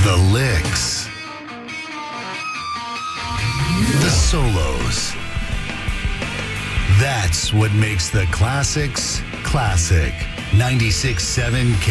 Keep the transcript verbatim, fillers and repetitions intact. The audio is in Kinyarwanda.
The licks. The solos. That's what makes the classics classic. ninety-six point seven